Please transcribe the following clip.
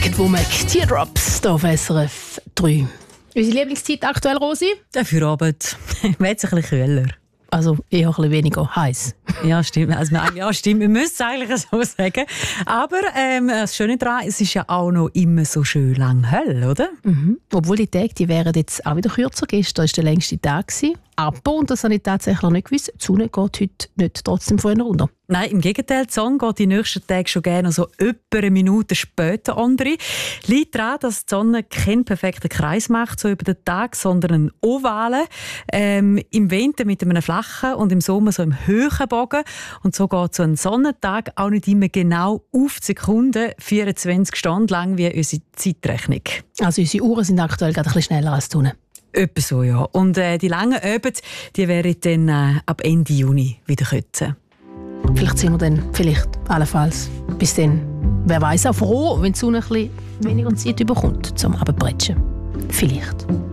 Womack, Teardrops, hier auf SRF 3. Unsere Lieblingszeit aktuell, Rosi? Für Abend. Wird es ein bisschen kühler. Also eher ein bisschen weniger heiß. Ja, stimmt. Also, ja, stimmt. Wir müssen es eigentlich so sagen. Aber das Schöne daran, es ist ja auch noch immer so schön lang hell, oder? Mhm. Obwohl die Tage, die wären jetzt auch wieder kürzer. Gestern war der längste Tag. Aber, und das habe ich tatsächlich noch nicht gewusst, die Sonne geht heute nicht trotzdem vorher runter. Nein, im Gegenteil, die Sonne geht die nächsten Tage schon gerne so etwa eine Minute später unter. Liegt daran, dass die Sonne keinen perfekten Kreis macht, so über den Tag, sondern einen ovalen. Im Winter mit einem flachen und im Sommer so einem hohen Bogen. Und so geht so ein Sonnentag auch nicht immer genau auf die Sekunde, 24 Stunden lang wie unsere Zeitrechnung. Also unsere Uhren sind aktuell gerade ein bisschen schneller als die Sonne. Etwa so, ja. Und die langen Abende, die wären dann ab Ende Juni wieder kürzer. Vielleicht sind wir dann, allenfalls, bis dann, wer weiß, auch froh, wenn die Sonne ein bisschen weniger Zeit bekommt zum Abendbretschen. Vielleicht.